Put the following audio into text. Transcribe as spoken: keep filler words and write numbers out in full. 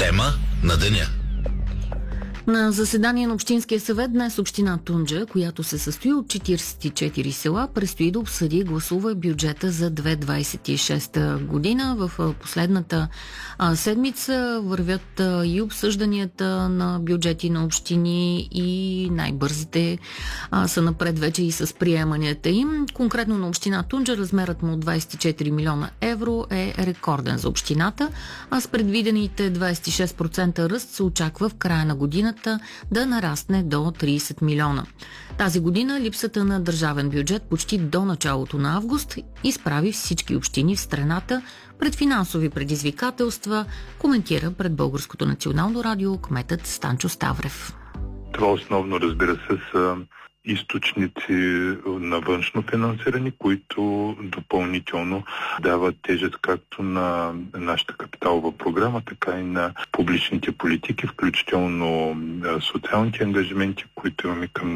Тема на деня. На заседание на Общинския съвет днес община Тунджа, която се състои от четиридесет и четири села, предстои да обсъди и гласува бюджета за две хиляди двадесет и шеста година. В последната а, седмица вървят а, и обсъжданията на бюджети на общини и най-бързите а, са напред вече и с приеманията им. Конкретно на община Тунджа размерът му от двадесет и четири милиона евро е рекорден за общината, а с предвидените двадесет и шест процента ръст се очаква в края на годината да нарасне до тридесет милиона. Тази година липсата на държавен бюджет почти до началото на август изправи всички общини в страната пред финансови предизвикателства, коментира пред Българското национално радио кметът Станчо Ставрев. Това основно, разбира се, са източници на външно финансиране, които допълнително дават тежест както на нашата капиталова програма, така и на публичните политики, включително социалните ангажименти, които имаме към